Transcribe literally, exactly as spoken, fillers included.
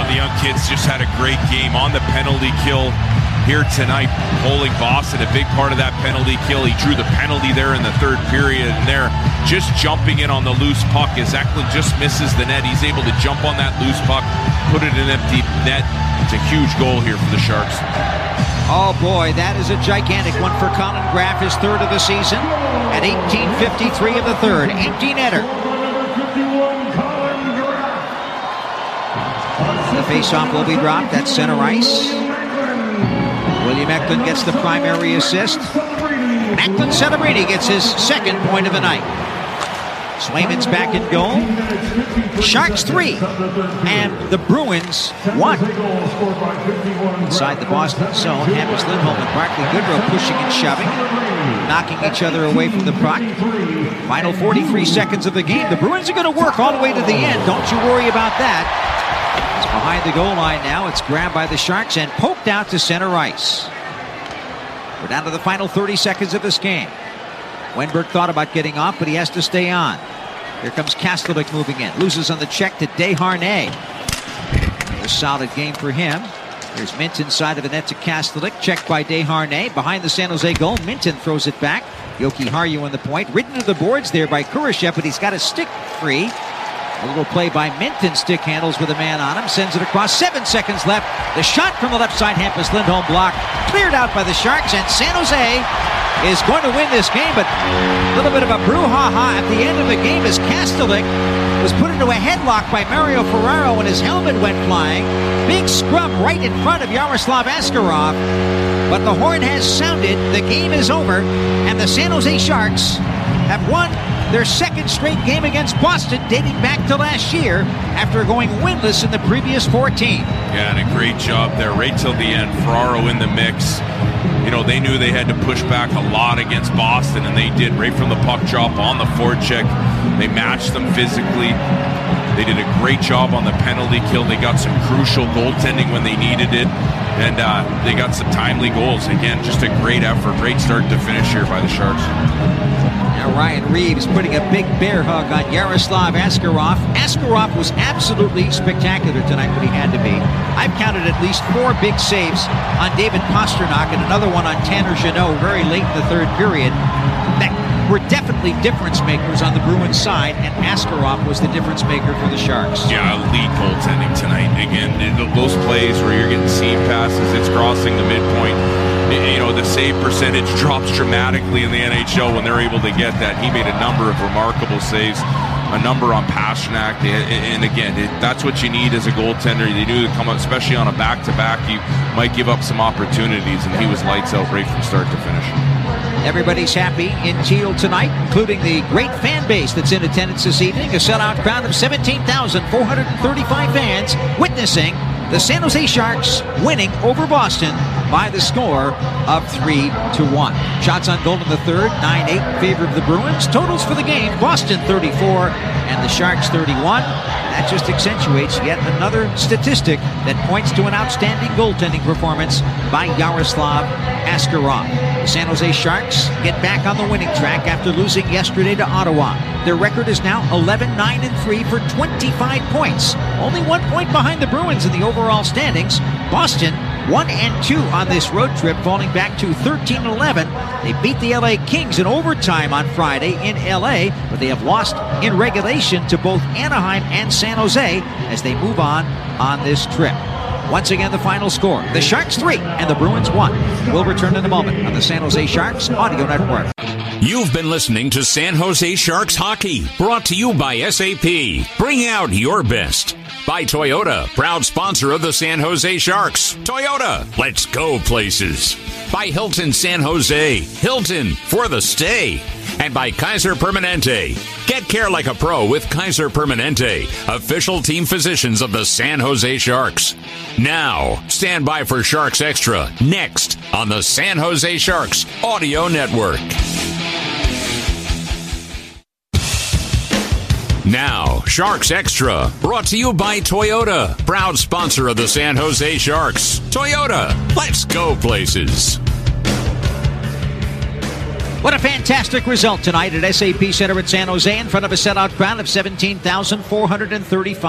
the young kids just had a great game on the penalty kill here tonight, holding Boston. A big part of that penalty kill. He drew the penalty there in the third period, and they're just jumping in on the loose puck as Eklund just misses the net. He's able to jump on that loose puck, put it in empty net. It's a huge goal here for the Sharks. Oh boy, that is a gigantic one for Colin Graff, his third of the season at eighteen fifty-three of the third. Empty netter. The faceoff will be dropped at center ice. William Eklund gets the primary assist. Eklund Celebrini gets his second point of the night. Swayman's back in goal. Sharks three and the Bruins one. Inside the Boston zone, Hampus Lindholm and Barclay Goodrow pushing and shoving, knocking each other away from the puck. Final forty-three seconds of the game. The Bruins are going to work all the way to the end. Don't you worry about that. It's behind the goal line now. It's grabbed by the Sharks and poked out to center ice. We're down to the final thirty seconds of this game. Wenberg thought about getting off, but he has to stay on. Here comes Kastelik moving in. Loses on the check to Desharnais. A solid game for him. There's Mint inside of the net to Kastelik. Checked by Desharnais. Behind the San Jose goal, Minton throws it back. Yoki Haru on the point. Ridden to the boards there by Kurashev, but he's got a stick free. A little play by Minton. Stick handles with a man on him. Sends it across. Seven seconds left. The shot from the left side. Hampus Lindholm blocked. Cleared out by the Sharks. And San Jose is going to win this game. But a little bit of a brouhaha at the end of the game as Kastelik was put into a headlock by Mario Ferraro and his helmet went flying. Big scrub right in front of Yaroslav Askarov. But the horn has sounded. The game is over. And the San Jose Sharks have won their second straight game against Boston, dating back to last year after going winless in the previous fourteen. Yeah, and a great job there right till the end. Ferraro in the mix. You know, they knew they had to push back a lot against Boston, and they did right from the puck drop on the forecheck. They matched them physically. They did a great job on the penalty kill. They got some crucial goaltending when they needed it, and uh, they got some timely goals. Again, just a great effort, great start to finish here by the Sharks. Now Ryan Reeves putting a big bear hug on Yaroslav Askarov. Askarov was absolutely spectacular tonight when he had to be. I've counted at least four big saves on David Pastrnak and another one on Tanner Jeannot very late in the third period. That were definitely difference makers on the Bruins side, and Askarov was the difference maker for the Sharks. Yeah, elite goaltending tonight. Again, those plays where you're getting seam passes, it's crossing the midpoint. You know, the save percentage drops dramatically in the N H L when they're able to get that. He made a number of remarkable saves, a number on Pastrnak, and again, it, that's what you need as a goaltender. They knew to come up, especially on a back-to-back, you might give up some opportunities, and he was lights out right from start to finish. Everybody's happy in Teal tonight, including the great fan base that's in attendance this evening. A sellout crowd of seventeen thousand four hundred thirty-five fans witnessing the San Jose Sharks winning over Boston by the score of three to one. Shots on goal in the third, nine eight in favor of the Bruins. Totals for the game, Boston thirty-four and the Sharks thirty-one. That just accentuates yet another statistic that points to an outstanding goaltending performance by Yaroslav Askarov. The San Jose Sharks get back on the winning track after losing yesterday to Ottawa. Their record is now eleven nine and three for twenty-five points. Only one point behind the Bruins in the overall standings. Boston one and two on this road trip, falling back to thirteen eleven. They beat the L A Kings in overtime on Friday in L A, but they have lost in regulation to both Anaheim and San Jose as they move on on this trip. Once again, the final score, the Sharks three and the Bruins one. We'll return in a moment on the San Jose Sharks Audio Network. You've been listening to San Jose Sharks Hockey, brought to you by S A P. Bring out your best. By Toyota, proud sponsor of the San Jose Sharks. Toyota, let's go places. By Hilton San Jose, Hilton for the stay. And by Kaiser Permanente. Get care like a pro with Kaiser Permanente, official team physicians of the San Jose Sharks. Now, stand by for Sharks Extra, next on the San Jose Sharks Audio Network. Now, Sharks Extra, brought to you by Toyota, proud sponsor of the San Jose Sharks. Toyota, let's go places. What a fantastic result tonight at S A P Center in San Jose in front of a sellout crowd of seventeen thousand four hundred thirty-five.